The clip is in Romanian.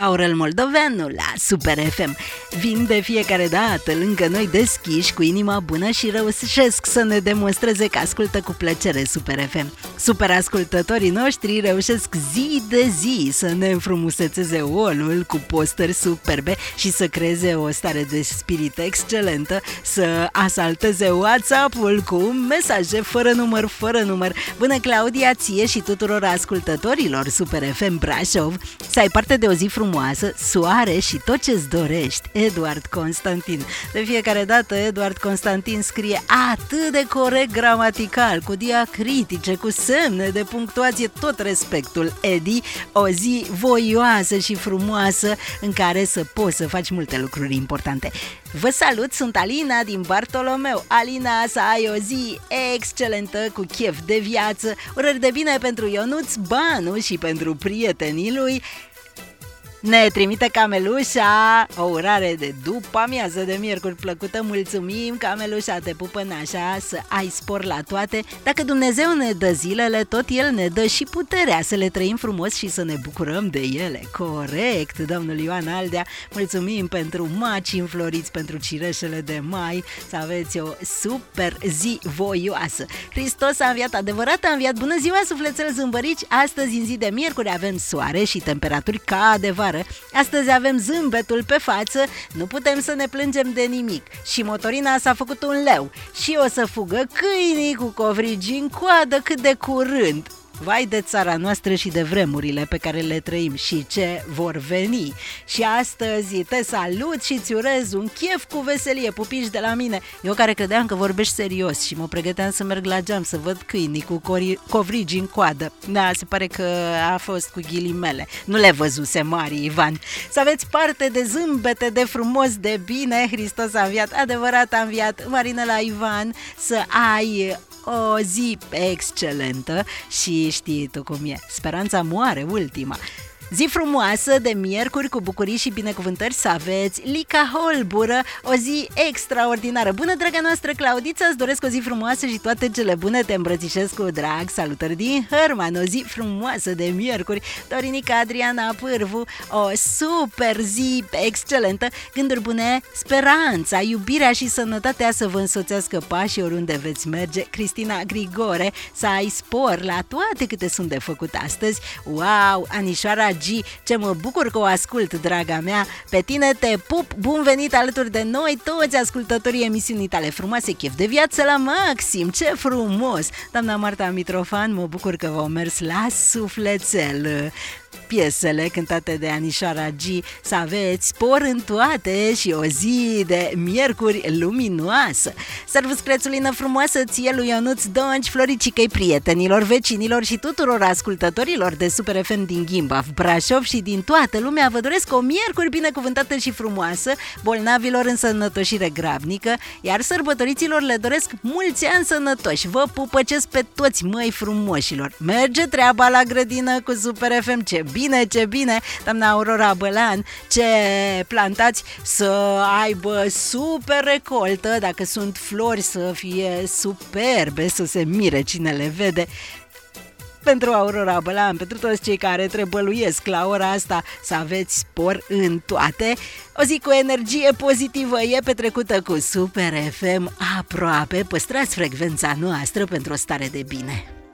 Aurel Moldoveanu la Super FM. Vin de fiecare dată lângă noi deschiși, cu inima bună și reușesc să ne demonstreze că ascultă cu plăcere Super FM. Super ascultătorii noștri reușesc zi de zi să ne înfrumusețeze olul cu postări superbe și să creeze o stare de spirit excelentă, să asalteze WhatsApp-ul cu mesaje fără număr. Bună, Claudia, ție și tuturor ascultătorilor Super FM Brașov, să ai parte de o zi frumoasă, soare și tot ce-ți dorești. Eduard Constantin. De fiecare dată Eduard Constantin scrie atât de corect gramatical, cu diacritice, cu semne de punctuație, tot respectul. Edi, o zi voioasă și frumoasă în care să poți să faci multe lucruri importante. Vă salut, sunt Alina din Bartolomeu. Alina, să ai o zi excelentă, cu chef de viață, urări de bine pentru Ionuț Banu și pentru prietenii lui. Ne trimite Camelușa o urare de după amiază de miercuri plăcută. Mulțumim, Camelușa, te pupă nașa, să ai spor la toate. Dacă Dumnezeu ne dă zilele, tot El ne dă și puterea să le trăim frumos și să ne bucurăm de ele. Corect, domnul Ioan Aldea. Mulțumim pentru maci înfloriți, pentru cireșele de mai. Să aveți o super zi voioasă. Hristos a înviat, adevărat a înviat. Bună ziua, sufletel zâmbărici. Astăzi, în zi de miercuri, avem soare și temperaturi ca de vară. Astăzi avem zâmbetul pe față, nu putem să ne plângem de nimic. Și motorina s-a făcut un leu și o să fugă câinii cu covrigi în coadă cât de curând. Vai de țara noastră și de vremurile pe care le trăim și ce vor veni. Și astăzi te salut și îți urez un chef cu veselie, pupici de la mine. Eu care credeam că vorbești serios și mă pregăteam să merg la geam să văd câinii cu covrigi în coadă. Da, se pare că a fost cu ghilimele. Nu le văzuse, Mari Ivan. Să aveți parte de zâmbete, de frumos, de bine. Hristos a înviat, adevărat a înviat. Marinela Ivan, să ai o zi excelentă și știi tu cum e, speranța moare ultima. Zi frumoasă de miercuri, cu bucurii și binecuvântări să aveți. Lica Holbură, o zi extraordinară. Bună, draga noastră Claudița, îți doresc o zi frumoasă și toate cele bune. Te îmbrățișez cu drag. Salutări din Hărman, o zi frumoasă de miercuri. Dorinica Adriana Pârvu, o super zi excelentă. Gânduri bune, speranța, iubirea și sănătatea să vă însoțească pașii oriunde veți merge. Cristina Grigore, să ai spor la toate câte sunt de făcut astăzi. Wow, Anișoara G, ce mă bucur că o ascult, draga mea. Pe tine te pup, bun venit alături de noi, toți ascultătorii emisiunii tale frumoase, chef de viață la maxim, ce frumos. Doamna Marta Mitrofan, mă bucur că v-au mers la sufletel piesele cântate de Anișoara G. Să aveți spor în toate și o zi de miercuri luminoasă. Sărvuscrețulină frumoasă ție lui Ionuț Donci, floricicăi prietenilor, vecinilor și tuturor ascultătorilor de Super FM din Ghimbaf, Brașov și din toată lumea. Vă doresc o miercuri binecuvântată și frumoasă, bolnavilor în sănătoșire grabnică, iar sărbătoriților le doresc mulți ani sănătoși. Vă pupăcesc pe toți, măi frumoșilor. Merge treaba la grădină cu Super FM, ce bine, doamna Aurora Bălan, ce plantați să aibă super recoltă, dacă sunt flori să fie superbe, să se mire cine le vede. Pentru Aurora Bălan, pentru toți cei care trebăluiesc la ora asta, să aveți spor în toate. O zi cu energie pozitivă e petrecută cu Super FM aproape. Păstrați frecvența noastră pentru o stare de bine.